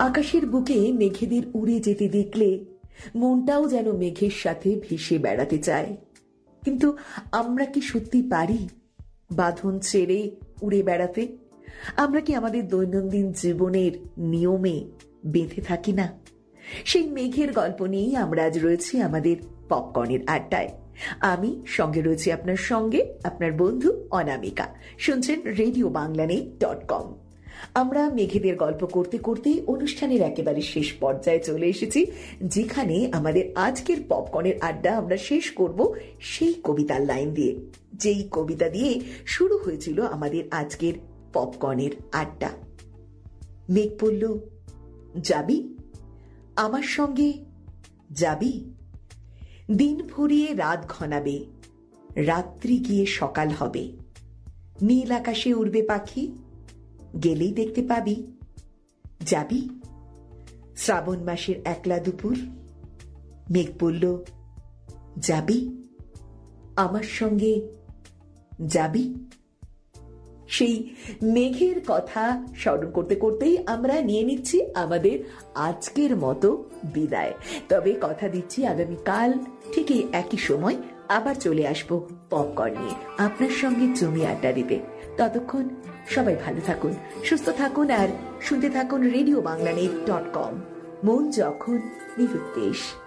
আকাশের বুকে মেঘেদের উড়ে যেতে দেখলে মনটাও যেন মেঘের সাথে ভেসে বেড়াতে চায়। কিন্তু আমরা কি সত্যি পারি বাঁধন ছেড়ে উড়ে বেড়াতে? আমরা কি আমাদের দৈনন্দিন জীবনের নিয়মে বেঁধে থাকি না? সেই মেঘের গল্প নিয়েই আমরা আজ রয়েছি আমাদের পপকর্নের আড্ডায়। আমি সঙ্গে রয়েছি আপনার সঙ্গে, আপনার বন্ধু অনামিকা। শুনছেন RadioBanglaNet.com। আমরা মেঘেদের গল্প করতে করতে অনুষ্ঠানের একেবারে শেষ পর্যায়ে চলে এসেছি, যেখানে আমাদের আজকের পপকর্নের আড্ডা আমরা শেষ করব সেই কবিতার লাইন দিয়ে, যেই কবিতা দিয়ে শুরু হয়েছিল আমাদের আজকের পপকর্নের আড্ডা। মেঘ বলল, যাবি আমার সঙ্গে, যাবি? দিন ফুরিয়ে রাত ঘনাবে, রাত্রি গিয়ে সকাল হবে, নীল আকাশে উড়বে পাখি, গেলেই দেখতে পাবি, যাবি? শ্রাবণ মাসের একলা দুপুর। মেঘ বলল, যাবি আমার সঙ্গে, যাবি? সেই মেঘের কথা স্মরণ করতে করতেই আমরা নিয়ে নিচ্ছি আমাদের আজকের মতো বিদায়। তবে কথা দিচ্ছি, আগামীকাল ঠিক এই একই সময় আবার চলে আসবো পপকর্ন নিয়ে আপনার সঙ্গে জমি আড্ডা দিতে। ততক্ষণ সবাই ভালো থাকুন, সুস্থ থাকুন আর শুনতে থাকুন RadioBanglaNet.com। মন যখন নিরুদ্দেশ।